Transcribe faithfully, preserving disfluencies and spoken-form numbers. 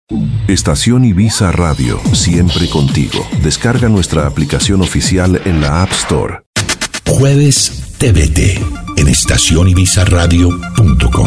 Estación Ibiza Radio, siempre contigo. Descarga nuestra aplicación oficial en la App Store. Jueves T V T en estación ibiza radio punto com.